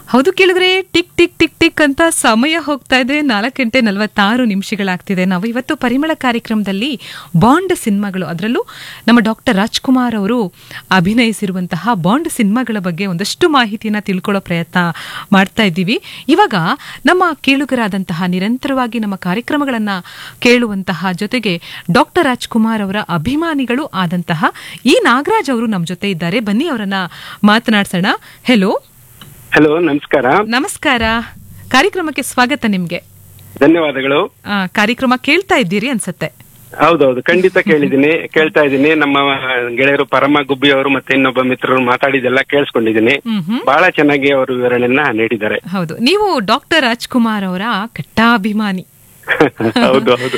ಹೌದು ಕೇಳಿದ್ರೆ tick tick tick tick ಅಂತ ಸಮಯ ಹೋಗ್ತಾ ಇದೆ. 4:46 ನಾವು ಇವತ್ತು ಪರಿಮಳ ಕಾರ್ಯಕ್ರಮದಲ್ಲಿ ಬಾಂಡ್ ಸಿನಿಮಾಗಳು, ಅದರಲ್ಲೂ ನಮ್ಮ ಡಾಕ್ಟರ್ ರಾಜ್ಕುಮಾರ್ ಅವರು ಅಭಿನಯಿಸಿರುವಂತಹ ಬಾಂಡ್ ಸಿನಿಮಾಗಳ ಬಗ್ಗೆ ಒಂದಷ್ಟು ಮಾಹಿತಿಯನ್ನ ತಿಳ್ಕೊಳ್ಳೋ ಪ್ರಯತ್ನ ಮಾಡ್ತಾ ಇದ್ದೀವಿ. ಇವಾಗ ನಮ್ಮ ಕೇಳುಗರಾದಂತಹ, ನಿರಂತರವಾಗಿ ನಮ್ಮ ಕಾರ್ಯಕ್ರಮಗಳನ್ನ ಕೇಳುವಂತಹ, ಜೊತೆಗೆ ಡಾಕ್ಟರ್ ರಾಜ್ಕುಮಾರ್ ಅವರ ಅಭಿಮಾನಿಗಳು ಆದಂತಹ ಈ ನಾಗರಾಜ್ ಅವರು ನಮ್ಮ ಜೊತೆ ಇದ್ದಾರೆ. ಬನ್ನಿ ಅವರನ್ನ ಮಾತನಾಡ್ಸೋಣ. ಹೆಲೋ. ಹಲೋ, ನಮಸ್ಕಾರ. ನಮಸ್ಕಾರ. ಕಾರ್ಯಕ್ರಮಕ್ಕೆ ಸ್ವಾಗತ. ನಿಮ್ಗೆ ಧನ್ಯವಾದಗಳು. ಕಾರ್ಯಕ್ರಮ ಕೇಳ್ತಾ ಇದ್ದೀರಿ ಅನ್ಸತ್ತೆ. ಹೌದೌದು, ಖಂಡಿತ ಕೇಳ್ತಾ ಇದ್ದೀನಿ. ನಮ್ಮ ಗೆಳೆಯರು ಪರಮ ಗುಬ್ಬಿ ಅವರು ಮತ್ತೆ ಇನ್ನೊಬ್ಬ ಮಿತ್ರರು ಮಾತಾಡಿದೆಲ್ಲ ಕೇಳಿಸ್ಕೊಂಡಿದ್ದೀನಿ. ಬಹಳ ಚೆನ್ನಾಗಿ ಅವರು ವಿವರಣೆಯನ್ನ ನೀಡಿದ್ದಾರೆ. ಹೌದು, ನೀವು ಡಾಕ್ಟರ್ ರಾಜ್ಕುಮಾರ್ ಅವರ ಕಟ್ಟಾಭಿಮಾನಿ. ಹೌದು ಹೌದು.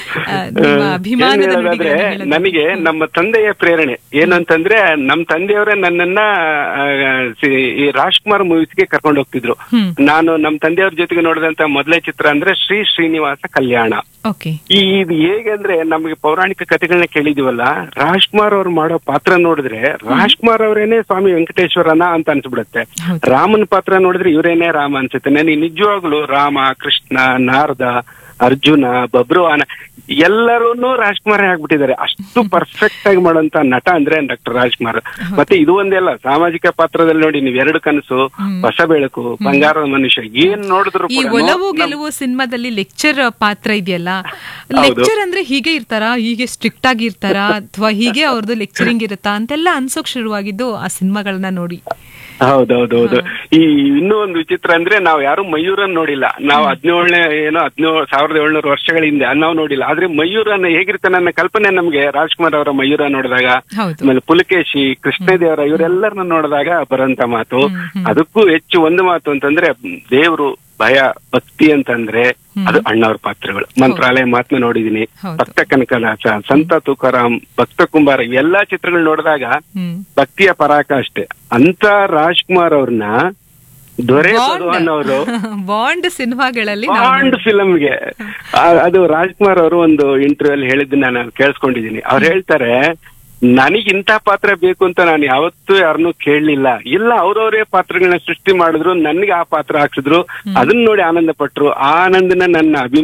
ನನಗೆ ನಮ್ಮ ತಂದೆಯ ಪ್ರೇರಣೆ ಏನಂತಂದ್ರೆ, ನಮ್ಮ ತಂದೆಯವರೇ ನನ್ನನ್ನ ಈ ರಾಜ್ಕುಮಾರ್ ಮೂವೀಸ್ಗೆ ಕರ್ಕೊಂಡು ಹೋಗ್ತಿದ್ರು. ನಾನು ನಮ್ಮ ತಂದೆಯವ್ರ ಜೊತೆಗೆ ನೋಡಿದಂತ ಮೊದಲೇ ಚಿತ್ರ ಅಂದ್ರೆ ಶ್ರೀನಿವಾಸ ಕಲ್ಯಾಣ. ಇದು ಹೇಗಂದ್ರೆ, ನಮಗೆ ಪೌರಾಣಿಕ ಕಥೆಗಳನ್ನ ಕೇಳಿದೀವಲ್ಲ, ರಾಜ್ಕುಮಾರ್ ಅವ್ರು ಮಾಡೋ ಪಾತ್ರ ನೋಡಿದ್ರೆ ರಾಜ್ಕುಮಾರ್ ಅವರೇನೆ ಸ್ವಾಮಿ ವೆಂಕಟೇಶ್ವರನ ಅಂತ ಅನ್ಸ್ಬಿಡುತ್ತೆ. ರಾಮನ್ ಪಾತ್ರ ನೋಡಿದ್ರೆ ಇವರೇನೆ ರಾಮ ಅನ್ಸುತ್ತೆ. ನನಗೆ ನಿಜವಾಗ್ಲು ರಾಮ, ಕೃಷ್ಣ, ನಾರದ, ಅರ್ಜುನ, ಬಬ್ರುವಾನ ಎಲ್ಲರೂ ರಾಜ್ಕುಮಾರ್ ಆಗ್ಬಿಟ್ಟಿದ್ದಾರೆ. ಅಷ್ಟು ಪರ್ಫೆಕ್ಟ್ ಆಗಿ ಮಾಡೋಂತ ನಟ ಅಂದ್ರೆ ಡಾಕ್ಟರ್ ರಾಜ್ಕುಮಾರ್. ಮತ್ತೆ ಇದು ಒಂದೇ ಅಲ್ಲ, ಸಾಮಾಜಿಕ ಪಾತ್ರದಲ್ಲಿ ನೋಡಿ ನೀವು, ಎರಡು ಕನಸು, ಹೊಸ ಬೆಳಕು, ಬಂಗಾರದ ಮನುಷ್ಯ, ಏನ್ ನೋಡಿದ್ರು ಈ ಒಲವು ಗೆಲುವು ಸಿನಿಮಾದಲ್ಲಿ ಲೆಕ್ಚರ್ ಪಾತ್ರ ಇದೆಯಲ್ಲ, ಲೆಕ್ಚರ್ ಅಂದ್ರೆ ಹೀಗೆ ಇರ್ತಾರಾ, ಹೀಗೆ ಸ್ಟ್ರಿಕ್ಟ್ ಆಗಿ ಇರ್ತಾರಾ, ಅಥವಾ ಹೀಗೆ ಅವ್ರದ್ದು ಲೆಕ್ಚರಿಂಗ್ ಇರುತ್ತಾ ಅಂತೆಲ್ಲ ಅನ್ಸೋಕ್ ಶುರುವಾಗಿದ್ದು ಆ ಸಿನಿಮಾಗಳನ್ನ ನೋಡಿ. ಹೌದೌದೌದು. ಈ ಇನ್ನೂ ಒಂದು ವಿಚಿತ್ರ ಅಂದ್ರೆ, ನಾವು ಯಾರು ಮಯೂರನ್ ನೋಡಿಲ್ಲ. ನಾವು 1700 ವರ್ಷಗಳ ಹಿಂದೆ ನಾವು ನೋಡಿಲ್ಲ. ಆದ್ರೆ ಮಯೂರನ್ನ ಹೇಗಿರ್ತಾನೆ ಅನ್ನೋ ಕಲ್ಪನೆ ನಮ್ಗೆ ರಾಜ್ಕುಮಾರ್ ಅವರ ಮಯೂರ ನೋಡಿದಾಗ, ಆಮೇಲೆ ಪುಲಕೇಶಿ, ಕೃಷ್ಣದೇವರ ಇವರೆಲ್ಲರನ್ನ ನೋಡಿದಾಗ ಬರಂತ ಮಾತು. ಅದಕ್ಕೂ ಹೆಚ್ಚು ಒಂದು ಮಾತು ಅಂತಂದ್ರೆ, ದೇವ್ರು, ಭಯ, ಭಕ್ತಿ ಅಂತಂದ್ರೆ ಅದು ಅಣ್ಣವ್ರ ಪಾತ್ರಗಳು. ಮಂತ್ರಾಲಯ ಮಾತನ್ನ ನೋಡಿದೀನಿ, ಭಕ್ತ ಕನಕದಾಸ, ಸಂತ ತುಕಾರಾಮ್, ಭಕ್ತ ಕುಂಬಾರ, ಇವೆಲ್ಲಾ ಚಿತ್ರಗಳು ನೋಡಿದಾಗ ಭಕ್ತಿಯ ಪರಾಕಾಷ್ಠೆ. ಅಂತ ರಾಜ್ಕುಮಾರ್ ಅವ್ರನ್ನ ದೊರೆ ಭಗವಾನ್ ಅವರು ಬಾಂಡ್ ಸಿನಿಮಾಗಳಲ್ಲಿ, ಬಾಂಡ್ ಫಿಲಮ್ಗೆ, ಅದು ರಾಜ್ಕುಮಾರ್ ಅವರು ಒಂದು ಇಂಟರ್ವ್ಯೂ ಅಲ್ಲಿ ಹೇಳಿದ್ದನ್ನ ನಾನು ಕೇಳಿಸ್ಕೊಂಡಿದೀನಿ. ಅವ್ರು ಹೇಳ್ತಾರೆ, ನನಗಿಂತ ಪಾತ್ರ ಬೇಕು ಅಂತ ನಾನು ಯಾವತ್ತೂ ಯಾರನ್ನೂ ಕೇಳಲಿಲ್ಲ. ಇಲ್ಲ, ಅವ್ರವರೇ ಪಾತ್ರಗಳನ್ನ ಸೃಷ್ಟಿ ಮಾಡಿದ್ರು, ನನ್ಗೆ ಆ ಪಾತ್ರ ಹಾಕ್ಸಿದ್ರು, ಅದನ್ನ ನೋಡಿ ಆನಂದ ಪಟ್ರು. ಆ ಆನಂದನ ನನ್ನ